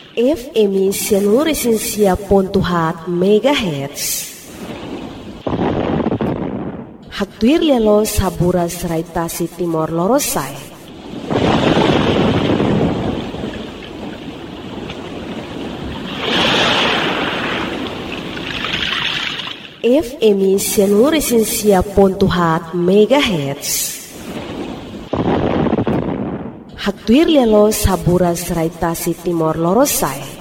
FM Sianuresensia.4 MHz. Haktuir lelo sabura seraitasi Timor Lorosai. FM Sianuresensia.4 MHz. Haktuir lelo sabura seraitasi Timor Lorosai.